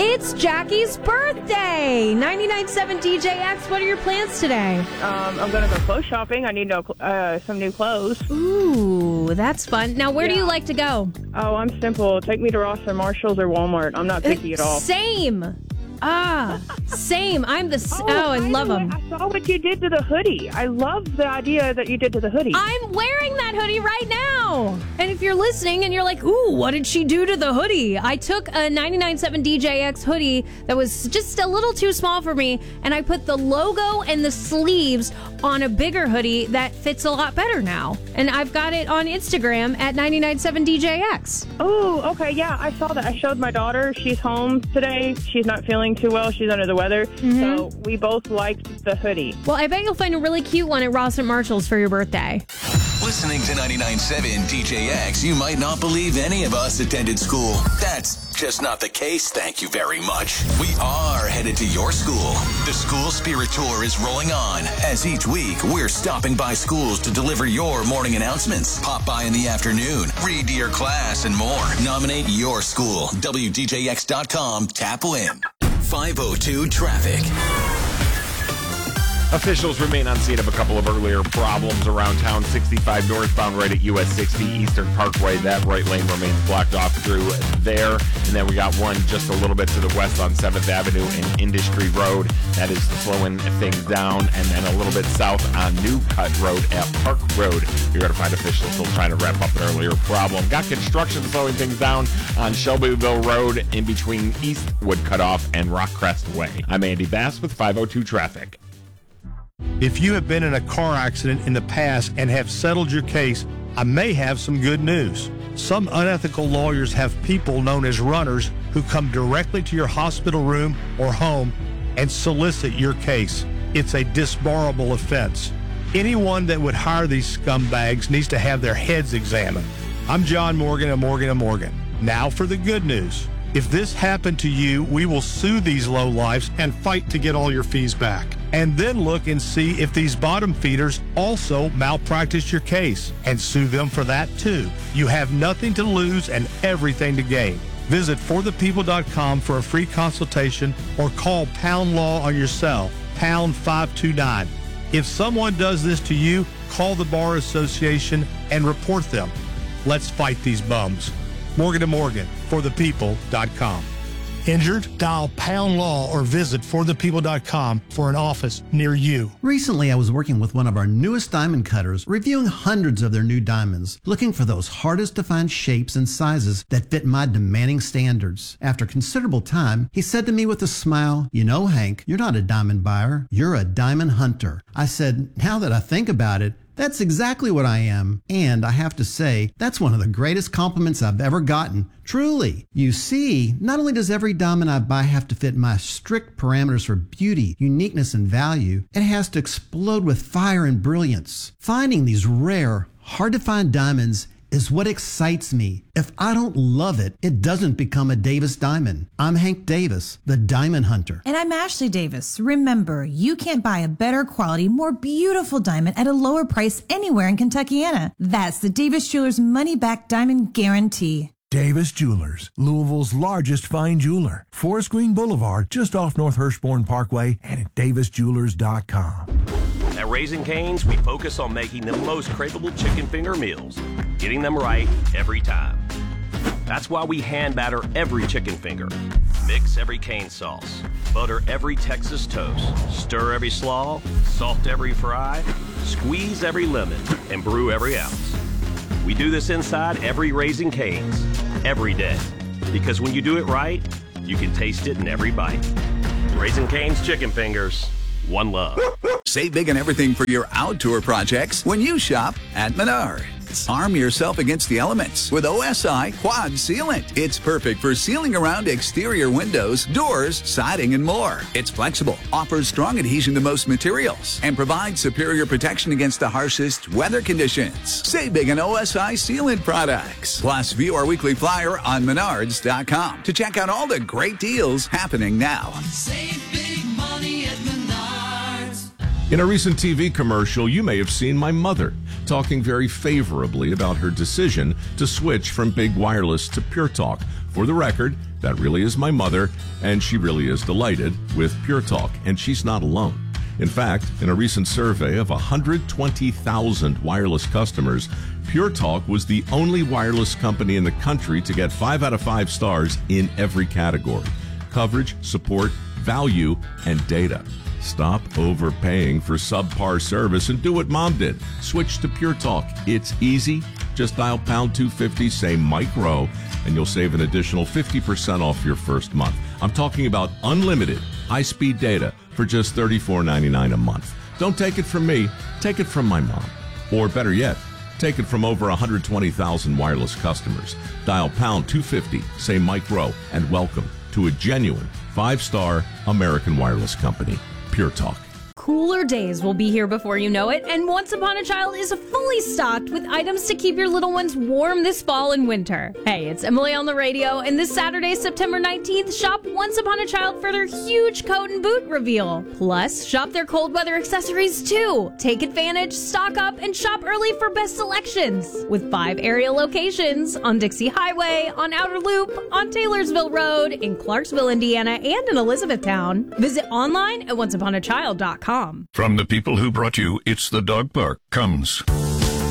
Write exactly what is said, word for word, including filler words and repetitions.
It's Jackie's birthday! ninety-nine point seven D J X, what are your plans today? Um, I'm going to go clothes shopping. I need no, uh, some new clothes. Ooh, that's fun. Now, where yeah. do you like to go? Oh, I'm simple. Take me to Ross or Marshalls or Walmart. I'm not picky at all. Same! Ah, same. I'm the... Oh, oh I love them. I saw what you did to the hoodie. I love the idea that you did to the hoodie. I'm wearing that hoodie right now. And if you're listening and you're like, ooh, what did she do to the hoodie? I took a ninety-nine point seven D J X hoodie that was just a little too small for me, and I put the logo and the sleeves on a bigger hoodie that fits a lot better now. And I've got it on Instagram at ninety-nine point seven D J X. Oh, okay. Yeah, I saw that. I showed my daughter. She's home today. She's not feeling too well. She's under the weather. Mm-hmm. So we both liked the hoodie. Well, I bet you'll find a really cute one at Ross and Marshalls for your birthday. Listening to ninety-nine point seven D J X, you might not believe any of us attended school. That's just not the case, thank you very much. We are headed to your school. The School Spirit Tour is rolling on. As each week, we're stopping by schools to deliver your morning announcements. Pop by in the afternoon, read to your class, and more. Nominate your school. W D J X dot com, tap win. five oh two Traffic. Officials remain on scene of a couple of earlier problems around town. sixty-five northbound right at U S sixty Eastern Parkway. That right lane remains blocked off through there. And then we got one just a little bit to the west on seventh Avenue and Industry Road. That is slowing things down. And then a little bit south on New Cut Road at Park Road. You're going to find officials still trying to wrap up an earlier problem. Got construction slowing things down on Shelbyville Road in between Eastwood Cutoff and Rockcrest Way. I'm Andy Bass with five oh two Traffic. If you have been in a car accident in the past and have settled your case, I may have some good news. Some unethical lawyers have people known as runners who come directly to your hospital room or home and solicit your case. It's a disbarable offense. Anyone that would hire these scumbags needs to have their heads examined. I'm John Morgan of Morgan and Morgan. Now for the good news. If this happened to you, we will sue these lowlifes and fight to get all your fees back. And then look and see if these bottom feeders also malpractice your case and sue them for that too. You have nothing to lose and everything to gain. Visit for the people dot com for a free consultation or call Pound Law on your cell, pound five two nine. If someone does this to you, call the Bar Association and report them. Let's fight these bums. Morgan and Morgan, for the people dot com. Injured? Dial Pound Law or visit for the people dot com for an office near you. Recently, I was working with one of our newest diamond cutters, reviewing hundreds of their new diamonds, looking for those hardest to find shapes and sizes that fit my demanding standards. After considerable time, he said to me with a smile, "You know, Hank, you're not a diamond buyer, you're a diamond hunter." I said, "Now that I think about it, that's exactly what I am, and I have to say, that's one of the greatest compliments I've ever gotten. Truly. You see, not only does every diamond I buy have to fit my strict parameters for beauty, uniqueness, and value, it has to explode with fire and brilliance. Finding these rare, hard-to-find diamonds is what excites me. If I don't love it, it doesn't become a Davis diamond. I'm Hank Davis, the Diamond Hunter. And I'm Ashley Davis. Remember, you can't buy a better quality, more beautiful diamond at a lower price anywhere in Kentuckiana. That's the Davis Jewelers money-back diamond guarantee. Davis Jewelers, Louisville's largest fine jeweler. Forest Green Boulevard, just off North Hirschborn Parkway, and at davis jewelers dot com. At Raising Cane's, we focus on making the most craveable chicken finger meals, getting them right every time. That's why we hand batter every chicken finger, mix every cane sauce, butter every Texas toast, stir every slaw, salt every fry, squeeze every lemon, and brew every ounce. We do this inside every Raising Cane's, every day. Because when you do it right, you can taste it in every bite. Raising Cane's Chicken Fingers, one love. Save big on everything for your outdoor projects when you shop at Menards. Arm yourself against the elements with O S I Quad Sealant. It's perfect for sealing around exterior windows, doors, siding, and more. It's flexible, offers strong adhesion to most materials, and provides superior protection against the harshest weather conditions. Save big on O S I Sealant products. Plus, view our weekly flyer on menards dot com to check out all the great deals happening now. Save big money at Menards. In a recent T V commercial, you may have seen my mother talking very favorably about her decision to switch from Big Wireless to Pure Talk For the record, that really is my mother, and she really is delighted with Pure Talk, and she's not alone. In fact, in a recent survey of one hundred twenty thousand wireless customers, Pure Talk was the only wireless company in the country to get five out of five stars in every category: coverage, support, value, and data. Stop overpaying for subpar service and do what Mom did. Switch to Pure Talk. It's easy. Just dial pound two fifty, say Mike Rowe, and you'll save an additional fifty percent off your first month. I'm talking about unlimited high-speed data for just thirty-four ninety-nine a month. Don't take it from me. Take it from my mom. Or better yet, take it from over one hundred twenty thousand wireless customers. Dial pound two fifty, say Mike Rowe, and welcome to a genuine five-star American wireless company. Pure Talk. Cooler days will be here before you know it, and Once Upon a Child is fully stocked with items to keep your little ones warm this fall and winter. Hey, it's Emily on the radio, and this Saturday, September nineteenth, shop Once Upon a Child for their huge coat and boot reveal. Plus, shop their cold weather accessories too. Take advantage, stock up, and shop early for best selections. With five area locations on Dixie Highway, on Outer Loop, on Taylorsville Road, in Clarksville, Indiana, and in Elizabethtown. Visit online at once upon a child dot com. From the people who brought you It's the Dog Park comes